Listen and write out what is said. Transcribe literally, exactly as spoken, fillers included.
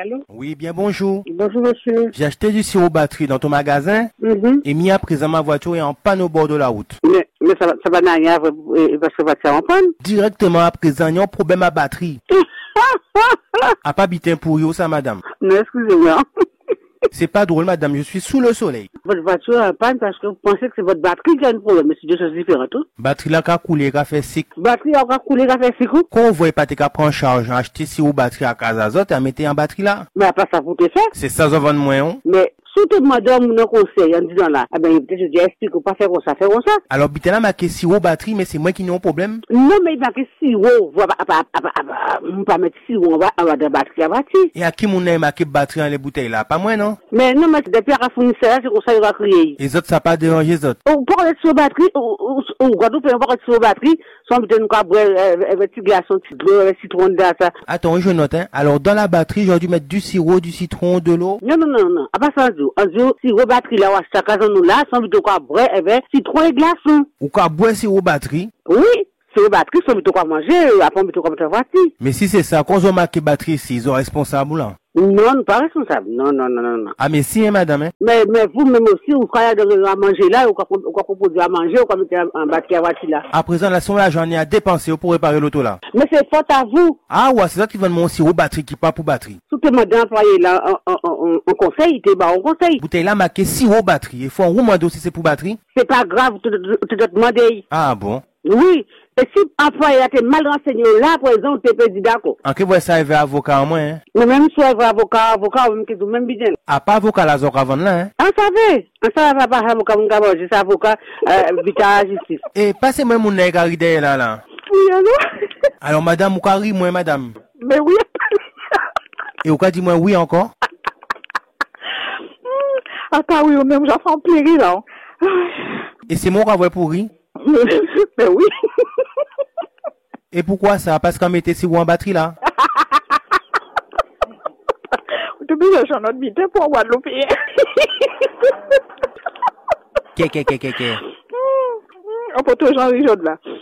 allô? Oui, bien bonjour. Bonjour, monsieur. J'ai acheté du sirop batterie dans ton magasin Mm-hmm. et mis à présent ma voiture est en panne au bord de la route. Mais, mais ça, ça va rien parce que votre en panne. Directement à présent, il y a un problème à batterie. A pas bitin pour you, ça, madame. Non, excusez-moi. C'est pas drôle, madame, je suis sous le soleil. Votre voiture est en panne parce que vous pensez que c'est votre batterie qui a un problème, mais c'est deux choses différentes. Hein? Batterie là, qu'a coulé, qu'a fait sick. Batterie a encore coulé, qu'a fait six coups. Quand on voit pas qu'à prendre en charge, acheter sirop batterie à Casazote et à mettre en batterie là. Mais après ça, vous te fait. C'est ça, ça va de moins. Mais, surtout madame, mon conseil, en disant là, ah ben, peut-être je dis, explique, pas faire comme ça, faire comme ça. Alors, bitin là, marqué sirop batterie, mais c'est moi qui n'ai un problème. Non, mais il va que sirop, vous pas mettre sirop, on va avoir de batterie à batterie. Et à qui mon a marqué batterie dans les bouteilles là? Pas moi, non? Mais non, mais depuis à fournisseur, c'est comme ça, il va crier. Les autres, ça pas dérangé les autres. Ou pour être sur batterie, ou Guadeloupe, on va être sur batterie, sans peut-être nous boire avec petit glaçon, petit de l'eau, avec citron de ça. Attends, je note, hein. Alors, dans la batterie, j'aurais dû mettre du sirop, du citron, de l'eau. Non, non, non, non. À part ça, en disant, sirop batterie là, ou à chaque cas, nous là, sans peut-être quoi boire avec citron et glaçon. Ou quoi boire sirop batterie? Oui. Sirop batterie, sans peut-être quoi manger, après, peut-être quoi mettre voiture. Mais si c'est ça, quand on marqué batterie ici, ils sont responsables là. Non, pas responsable. Non, non, non, non, non. Ah, mais si, hein, madame, hein. Mais, mais vous-même aussi, vous croyez à manger là, ou quoi proposer à manger, ou quoi mettre en batterie à voiture là. À présent, la somme là, j'en ai à dépenser pour réparer l'auto là. Mais c'est faute à vous. Ah, ouais, c'est ça qui vend mon sirop batterie qui part pour batterie. Tout le monde employé là, en conseil, il te bat en conseil. Bouteille là, marqué sirop batterie. Il faut un roulement d'eau si c'est pour batterie. C'est pas grave, tu te demandes. Ah, bon. Oui. Et si employé là, t'es mal renseigné là, par exemple, t'es pas dit d'accord. En que vous ça arrive avocat en moins, hein. Mais même si vous avocat, avocat, vous même même bien. Ah, pas avocat là, zok avant là, hein. On savait. On savait pas avocat, mon gars, c'est avocat, euh, vita justice. Et passez-moi mon nègre à rider là, là. Oui, alors? Alors, madame, ou carry moi, madame. Mais oui. Et ou ka dit moi oui encore? Attends, oui, même, j'en sens pleurer, là. Et c'est mon ravoie pourri? Mais oui. Et pourquoi ça? Parce qu'on mettait sirop en batterie là? Depuis que j'en ai mis pour Guadeloupe. Ké, ké, ké, ké, ké. On peut toujours changer là.